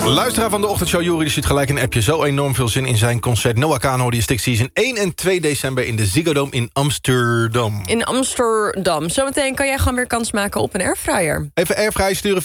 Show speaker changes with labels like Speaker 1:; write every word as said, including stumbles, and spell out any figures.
Speaker 1: Luisteraar van de ochtendshow, Juri, die ziet gelijk een appje. Zo enorm veel zin in zijn concert. Noah Kano, die is Stick Season één en twee december... in de Ziggo Dome in Amsterdam.
Speaker 2: In Amsterdam. Zometeen kan jij gewoon weer kans maken op een airfryer.
Speaker 1: Even airfryer sturen